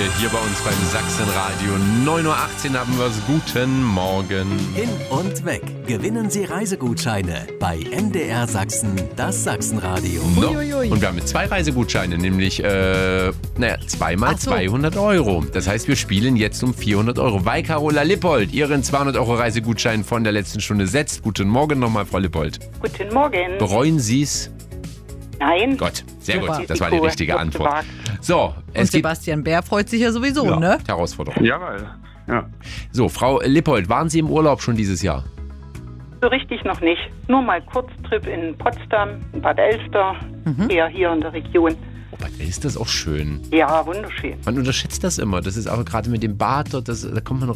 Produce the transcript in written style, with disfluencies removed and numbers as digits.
hier bei uns beim Sachsenradio. 9.18 Uhr haben wir es. Guten Morgen. Hin und weg. Gewinnen Sie Reisegutscheine bei MDR Sachsen, das Sachsenradio. No. Und wir haben 2 Reisegutscheine, nämlich 2 mal 200 Euro. Das heißt, wir spielen jetzt um 400 Euro. Weil Carola Lippold ihren 200 Euro Reisegutschein von der letzten Stunde setzt. Guten Morgen nochmal, Frau Lippold. Guten Morgen. Bereuen Sie es? Nein. Gott, sehr Super. gut. Das war die richtige Antwort. So, Und Sebastian Bär freut sich ja sowieso, ne? Herausforderung. Jawohl. Ja. So, Frau Lippold, waren Sie im Urlaub schon dieses Jahr? So richtig noch nicht. Nur mal Kurztrip in Potsdam, in Bad Elster, eher hier in der Region. Oh, Bad Elster ist auch schön. Ja, wunderschön. Man unterschätzt das immer. Das ist auch gerade mit dem Bad dort, da kommt man